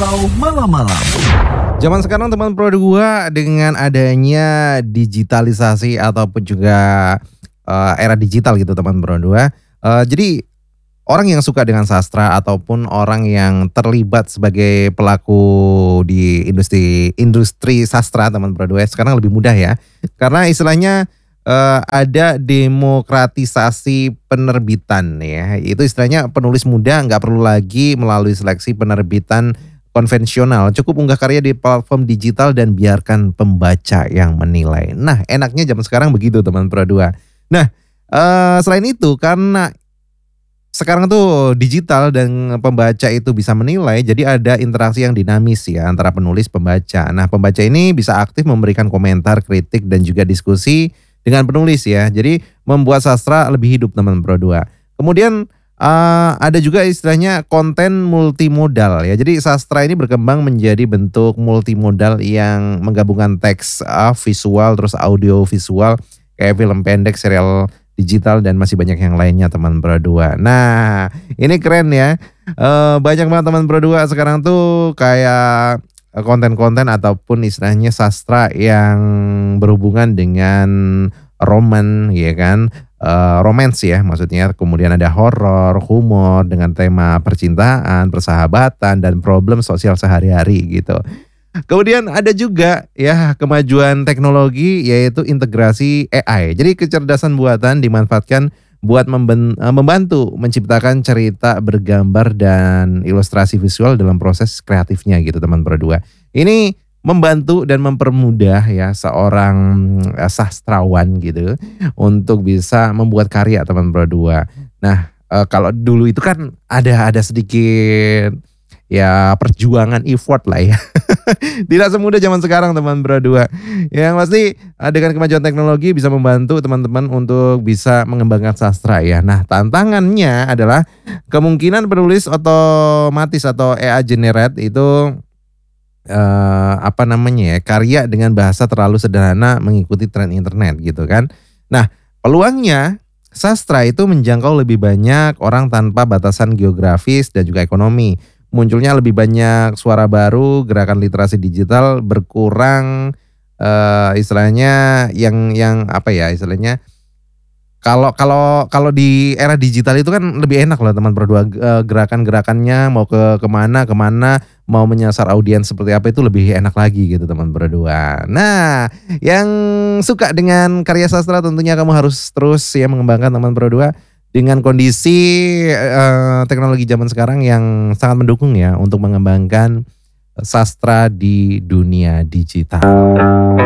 Galau Malam-Malam. Zaman sekarang teman pro 2 dengan adanya digitalisasi ataupun juga era digital gitu teman pro 2. Jadi orang yang suka dengan sastra ataupun orang yang terlibat sebagai pelaku di industri sastra teman pro 2 sekarang lebih mudah ya. Karena istilahnya ada demokratisasi penerbitan ya. Itu istilahnya penulis muda nggak perlu lagi melalui seleksi penerbitan konvensional, cukup unggah karya di platform digital dan biarkan pembaca yang menilai. Nah, enaknya zaman sekarang begitu teman Pro 2. Nah, selain itu karena sekarang tuh digital dan pembaca itu bisa menilai, jadi ada interaksi yang dinamis ya antara penulis pembaca. Nah, pembaca ini bisa aktif memberikan komentar, kritik dan juga diskusi dengan penulis ya. Jadi membuat sastra lebih hidup teman Pro 2. Kemudian ada juga istilahnya konten multimodal ya. Jadi sastra ini berkembang menjadi bentuk multimodal yang menggabungkan teks, visual, terus audio visual kayak film pendek, serial digital dan masih banyak yang lainnya teman Pro 2. Nah, ini keren ya. Banyak banget teman Pro 2 sekarang tuh kayak konten-konten ataupun istilahnya sastra yang berhubungan dengan roman ya kan. Romance ya maksudnya, kemudian ada horor, humor dengan tema percintaan, persahabatan dan problem sosial sehari-hari gitu. Kemudian ada juga ya kemajuan teknologi yaitu integrasi AI. Jadi kecerdasan buatan dimanfaatkan buat membantu menciptakan cerita bergambar dan ilustrasi visual dalam proses kreatifnya gitu teman Pro 2. Ini membantu dan mempermudah ya seorang sastrawan gitu untuk bisa membuat karya teman Pro 2. Nah, kalau dulu itu kan ada sedikit ya perjuangan effort lah ya. Tidak semudah zaman sekarang teman Pro 2. Yang pasti dengan kemajuan teknologi bisa membantu teman-teman untuk bisa mengembangkan sastra ya. Nah, tantangannya adalah kemungkinan penulis otomatis atau AI generate itu karya dengan bahasa terlalu sederhana mengikuti tren internet gitu kan. Nah, peluangnya sastra itu menjangkau lebih banyak orang tanpa batasan geografis dan juga ekonomi. Munculnya lebih banyak suara baru, gerakan literasi digital berkurang, istilahnya istilahnya kalau di era digital itu kan lebih enak loh teman Pro 2, gerakan-gerakannya mau kemana, mau menyasar audiens seperti apa itu lebih enak lagi gitu teman Pro 2. Nah, yang suka dengan karya sastra tentunya kamu harus terus ya mengembangkan teman Pro 2 dengan kondisi teknologi zaman sekarang yang sangat mendukung ya untuk mengembangkan sastra di dunia digital.